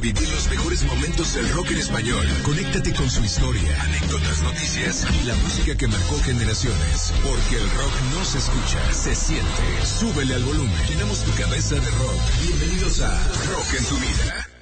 revivir los mejores momentos del rock en español. Conéctate con su historia, anécdotas, noticias y la música que marcó generaciones. Porque el rock no se escucha, se siente. Súbele al volumen. Llenamos tu cabeza de rock. Bienvenidos a Rock en tu Vida.